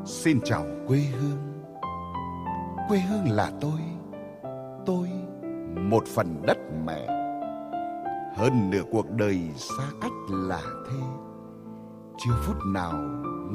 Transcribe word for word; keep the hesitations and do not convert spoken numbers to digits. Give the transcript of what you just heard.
Xin chào quê hương. Quê hương là tôi, tôi một phần đất mẹ. Hơn nửa cuộc đời xa cách là thế, chưa phút nào